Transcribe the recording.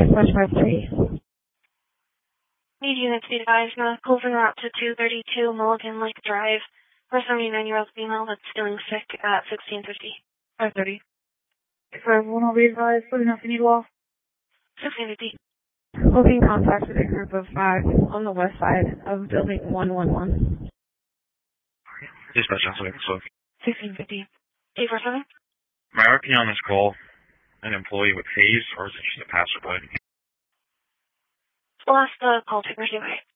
Dispatch 5-3. Need units be advised, closing route to 232 Mulligan Lake Drive for a 79-year-old female that's feeling sick at 1650. 5:30. For everyone will be advised, putting up any law. 1650. We'll be in contact with a group of 5 on the west side of building 111. Dispatch on 1650. 847? My RP on this call, an employee with haze, or is it just a passerby? We'll ask the call takers anyway.